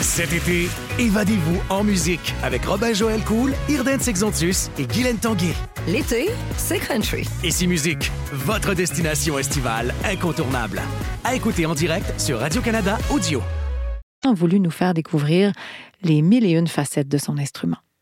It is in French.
Cet été, évadez-vous en musique avec Robin-Joël Cool, Irden Sexontus et Guylaine Tanguay. L'été, c'est country. Ici Musique, votre destination estivale incontournable. À écouter en direct sur Radio-Canada Audio. A voulu nous faire découvrir les 1001 facettes de son instrument.